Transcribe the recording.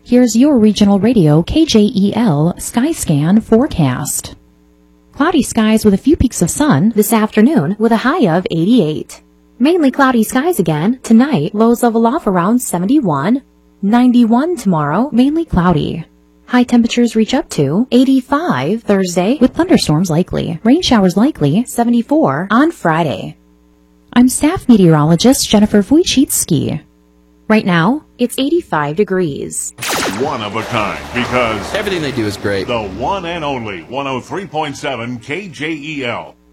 Here's your regional radio KJEL Skyscan forecast. Cloudy skies with a few peaks of sun this afternoon with a high of 88. Mainly cloudy skies again tonight, lows level off around 71. 91 tomorrow, mainly cloudy. High temperatures reach up to 85 Thursday with thunderstorms likely. Rain showers likely, 74 on Friday. I'm staff meteorologist Jennifer Wojcicki. Right now, it's 85 degrees. One of a kind, because everything they do is great. The one and only 103.7 KJEL.